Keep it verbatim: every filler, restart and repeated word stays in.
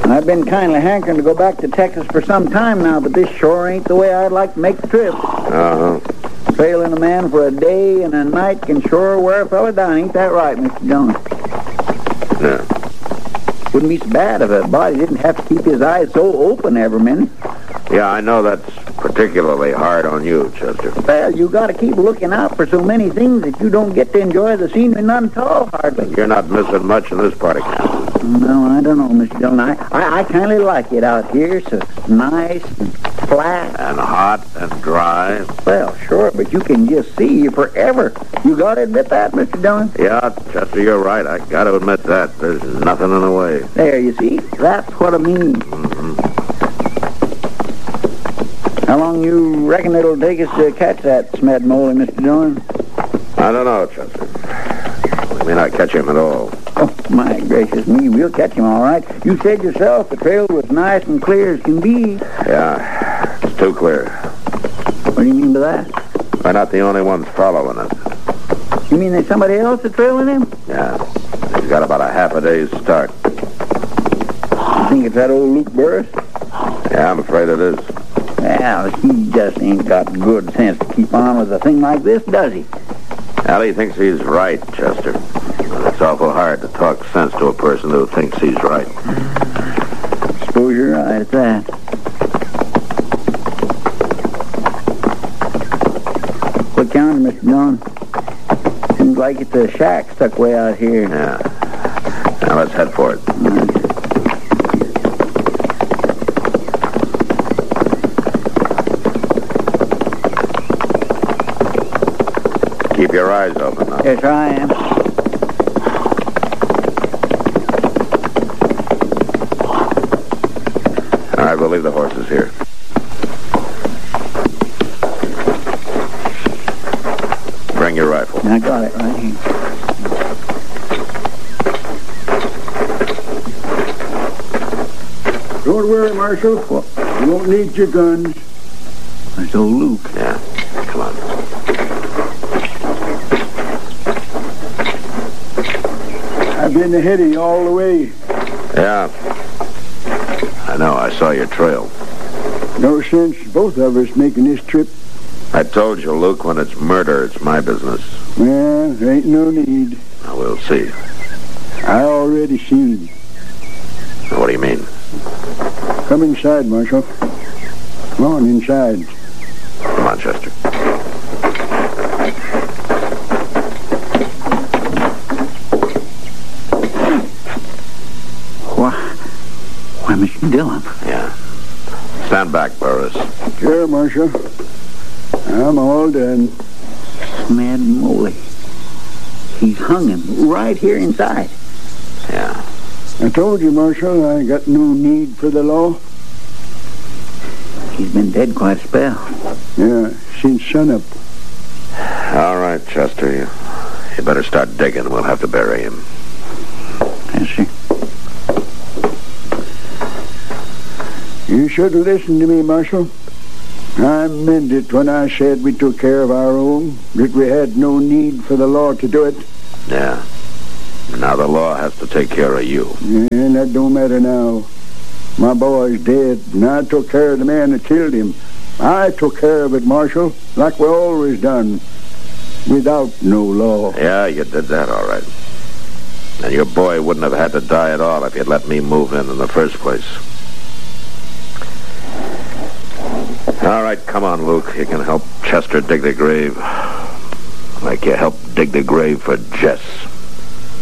I've been kindly hankering to go back to Texas for some time now, but this sure ain't the way I'd like to make the trip. Uh-huh. Trailing a man for a day and a night can sure wear a fella down. Ain't that right, Mister Jones? Yeah. Wouldn't be so bad if a body didn't have to keep his eyes so open every minute. Yeah, I know that's particularly hard on you, Chester. Well, you got to keep looking out for so many things that you don't get to enjoy the scenery none at all, hardly. You're not missing much in this part of camp. No, I don't know, Mister Dillon. I, I, I kind of like it out here, so nice and flat. And hot and dry. Well, sure, but you can just see forever. You got to admit that, Mister Dillon? Yeah, Chester, you're right. I got to admit that. There's nothing in the way. There, you see? That's what I mean. Mm-hmm. How long you reckon it'll take us to catch that Smed Moley, Mister Dillon? I don't know, Chester. We may not catch him at all. Oh, my gracious me, we'll catch him all right. You said yourself the trail was nice and clear as can be. Yeah, it's too clear. What do you mean by that? We're not the only ones following it. You mean there's somebody else that's trailing him? Yeah, he's got about a half a day's start. You think it's that old Luke Burris? Yeah, I'm afraid it is. Well, he just ain't got good sense to keep on with a thing like this, does he? Allie thinks he's right, Chester. And it's awful hard to talk sense to a person who thinks he's right. Suppose you're right at that. What county, Mister John? Seems like it's a shack stuck way out here. Yeah. Now let's head for it. Mm. Keep your eyes open now. Yes, I am. All right, we'll leave the horses here. Bring your rifle. I got it right here. Don't worry, Marshal. What? You won't need your guns. There's old Luke. Yeah, come on. I've been ahead of you all the way. Yeah. I know, I saw your trail. No sense both of us making this trip. I told you, Luke, when it's murder, it's my business. Well, there ain't no need. Now, we'll see. I already seen. What do you mean? Come inside, Marshal. Come on, inside. Come on, Chester. Why, why, Mister Dillon? Yeah. Stand back, Burris. Sure, Marshal. I'm all done. Mad moly. He's hung him right here inside. Yeah. I told you, Marshal, I got no need for the law. He's been dead quite a spell. Yeah, since sunup. All right, Chester. You, you better start digging. We'll have to bury him. Yes, sir. You should have listened to me, Marshal. I meant it when I said we took care of our own, that we had no need for the law to do it. Yeah. Now the law has to take care of you. And that don't matter now. My boy's dead, and I took care of the man that killed him. I took care of it, Marshal, like we always done, without no law. Yeah, you did that all right. And your boy wouldn't have had to die at all if you'd let me move in in the first place. All right, come on, Luke. You can help Chester dig the grave. Like you helped dig the grave for Jess.